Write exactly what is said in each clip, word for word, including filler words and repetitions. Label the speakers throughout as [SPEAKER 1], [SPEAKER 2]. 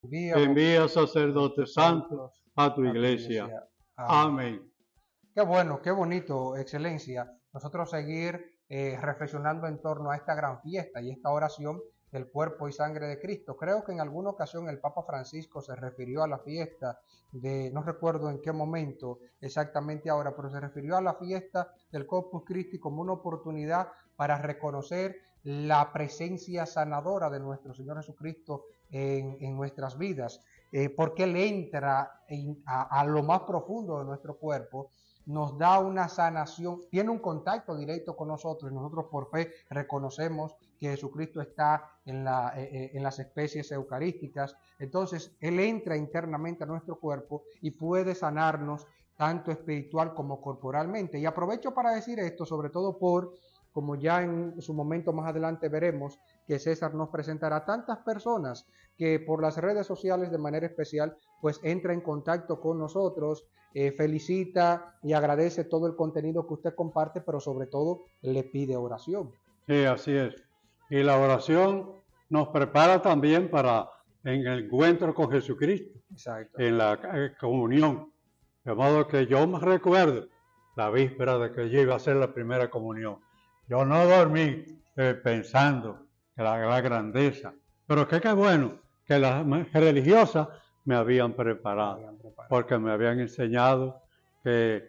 [SPEAKER 1] Envía,
[SPEAKER 2] envía sacerdotes santos a tu iglesia.
[SPEAKER 1] iglesia.
[SPEAKER 2] Amén.
[SPEAKER 1] Amén. Qué bueno, qué bonito, excelencia, nosotros seguir eh, reflexionando en torno a esta gran fiesta y esta oración del cuerpo y sangre de Cristo. Creo que en alguna ocasión el Papa Francisco se refirió a la fiesta de, no recuerdo en qué momento exactamente ahora, pero se refirió a la fiesta del Corpus Christi como una oportunidad para reconocer la presencia sanadora de nuestro Señor Jesucristo en, en nuestras vidas, eh, porque Él entra en, a, a lo más profundo de nuestro cuerpo, nos da una sanación, tiene un contacto directo con nosotros y nosotros por fe reconocemos que Jesucristo está en, la, eh, en las especies eucarísticas. Entonces Él entra internamente a nuestro cuerpo y puede sanarnos tanto espiritual como corporalmente. Y aprovecho para decir esto, sobre todo por, como ya en su momento más adelante veremos, que César nos presentará tantas personas que por las redes sociales de manera especial pues entra en contacto con nosotros, eh, felicita y agradece todo el contenido que usted comparte, pero sobre todo le pide oración.
[SPEAKER 2] Sí, así es. Y la oración nos prepara también para en el encuentro con Jesucristo,
[SPEAKER 1] Exacto.
[SPEAKER 2] en la eh, comunión. De modo que yo me recuerdo la víspera de que yo iba a hacer la primera comunión. Yo no dormí eh, pensando que la, la grandeza, pero que qué bueno que las religiosas me habían preparado,
[SPEAKER 1] Me habían preparado.
[SPEAKER 2] porque me habían enseñado que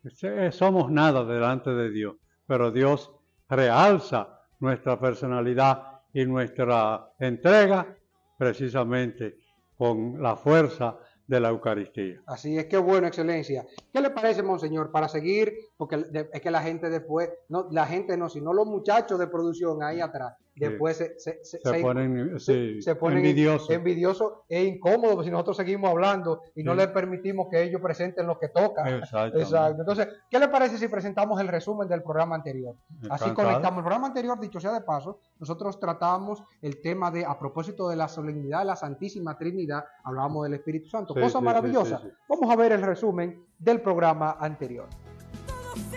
[SPEAKER 2] somos nada delante de Dios, pero Dios realza nuestra personalidad y nuestra entrega precisamente con la fuerza de la Eucaristía.
[SPEAKER 1] Así es, que bueno, excelencia. ¿Qué le parece, monseñor, para seguir? Porque es que la gente después, no, la gente no, sino los muchachos de producción ahí atrás, después sí. se, se,
[SPEAKER 2] se, se, ponen,
[SPEAKER 1] se,
[SPEAKER 2] sí,
[SPEAKER 1] se ponen
[SPEAKER 2] envidiosos
[SPEAKER 1] envidioso e incómodos si nosotros seguimos hablando y sí. no les permitimos que ellos presenten lo que toca. Exacto. Entonces, ¿qué le parece si presentamos el resumen del programa anterior? Encantado. Así conectamos. El programa anterior, dicho sea de paso, nosotros tratamos el tema de, a propósito de la solemnidad de la Santísima Trinidad, hablábamos del Espíritu Santo, sí, cosa sí, maravillosa. Sí, sí, sí. Vamos a ver el resumen del programa anterior.